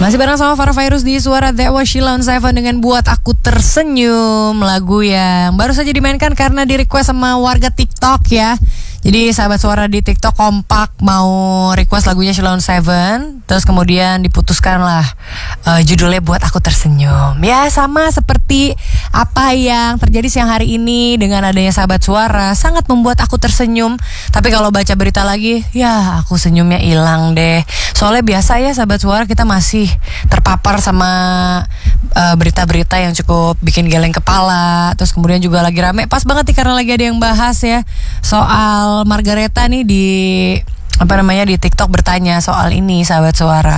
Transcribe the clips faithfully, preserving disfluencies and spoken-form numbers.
Masih bareng sama Farah Fairuz di Suara That Was Sheila on Seven dengan Buat Aku Tersenyum, lagu yang baru saja dimainkan karena di request sama warga TikTok ya. Jadi sahabat Suara di TikTok kompak mau request lagunya Sheila on Seven, terus kemudian diputuskan lah uh, judulnya Buat Aku Tersenyum. Ya sama seperti apa yang terjadi siang hari ini dengan adanya sahabat Suara, sangat membuat aku tersenyum. Tapi kalau baca berita lagi, ya aku senyumnya hilang deh. Soalnya biasa ya sahabat Suara, kita masih terpapar sama uh, berita-berita yang cukup bikin geleng kepala. Terus kemudian juga lagi rame, pas banget nih karena lagi ada yang bahas ya soal Margareta nih di apa namanya di TikTok bertanya soal ini sahabat Suara.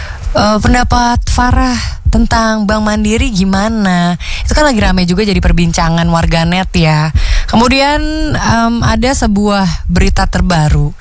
Uh, pendapat Farah tentang Bank Mandiri gimana? Itu kan lagi rame juga jadi perbincangan warganet ya. Kemudian um, ada sebuah berita terbaru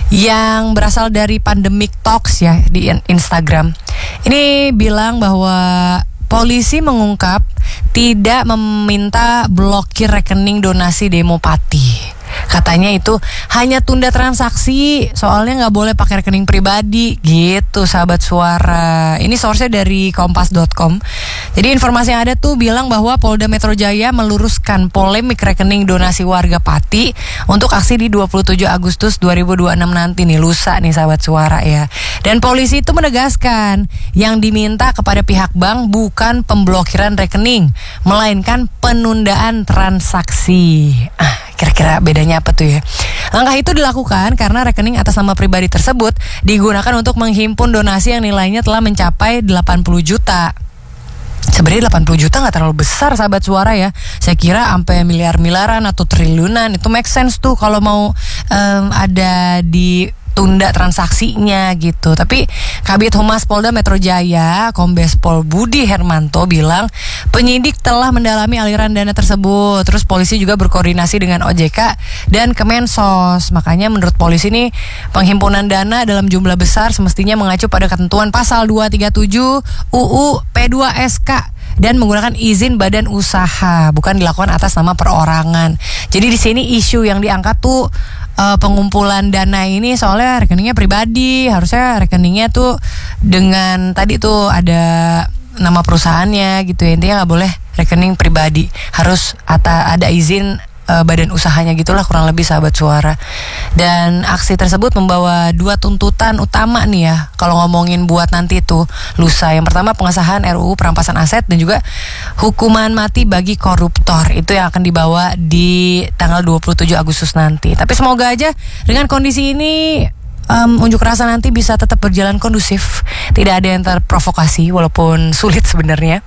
yang berasal dari Pandemic Talks ya di Instagram. Ini bilang bahwa polisi mengungkap tidak meminta blokir rekening donasi Demo Pati. Katanya itu hanya tunda transaksi, soalnya nggak boleh pakai rekening pribadi gitu sahabat Suara. Ini source-nya dari kompas dot com. Jadi informasi yang ada tuh bilang bahwa Polda Metro Jaya meluruskan polemik rekening donasi warga Pati untuk aksi di dua puluh tujuh Agustus dua ribu dua puluh enam nanti nih, lusa nih sahabat Suara ya. Dan polisi itu menegaskan yang diminta kepada pihak bank bukan pemblokiran rekening, melainkan penundaan transaksi. Ah, kira-kira bedanya apa tuh ya? Langkah itu dilakukan karena rekening atas nama pribadi tersebut digunakan untuk menghimpun donasi yang nilainya telah mencapai delapan puluh juta. Sebenarnya delapan puluh juta gak terlalu besar sahabat Suara ya. Saya kira sampai miliar-miliaran atau triliunan itu make sense tuh kalau mau um, ada di tunda transaksinya gitu. Tapi Kabid Humas Polda Metro Jaya, Kombes Pol Budi Hermanto bilang penyidik telah mendalami aliran dana tersebut. Terus polisi juga berkoordinasi dengan O J K dan Kemensos. Makanya menurut polisi nih, penghimpunan dana dalam jumlah besar semestinya mengacu pada ketentuan pasal dua tiga tujuh U U P dua S K dan menggunakan izin badan usaha, bukan dilakukan atas nama perorangan. Jadi di sini isu yang diangkat tuh Uh, pengumpulan dana ini soalnya rekeningnya pribadi, harusnya rekeningnya tuh dengan tadi tuh ada nama perusahaannya gitu ya. Intinya nggak boleh rekening pribadi, harus ata, ada izin uh, badan usahanya gitulah kurang lebih sahabat Suara. Dan aksi tersebut membawa dua tuntutan utama nih ya kalau ngomongin buat nanti tuh lusa. Yang pertama pengesahan R U U perampasan aset dan juga hukuman mati bagi koruptor. Itu yang akan dibawa di tanggal dua puluh tujuh Agustus nanti. Tapi semoga aja dengan kondisi ini um, unjuk rasa nanti bisa tetap berjalan kondusif, tidak ada yang terprovokasi walaupun sulit sebenarnya.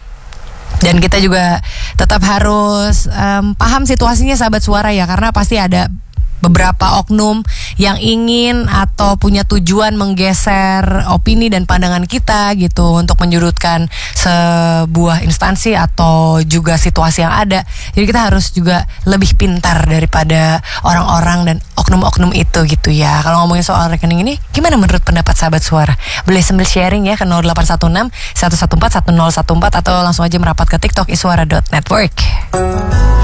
Dan kita juga tetap harus um, paham situasinya sahabat Suara ya, karena pasti ada beberapa oknum yang ingin atau punya tujuan menggeser opini dan pandangan kita gitu untuk menyudutkan sebuah instansi atau juga situasi yang ada. Jadi kita harus juga lebih pintar daripada orang-orang dan oknum-oknum itu gitu ya. Kalau ngomongin soal rekening ini, gimana menurut pendapat sahabat Suara? Boleh sambil sharing ya ke nol delapan satu enam satu satu empat satu nol satu empat atau langsung aja merapat ke TikTok iswara dot network.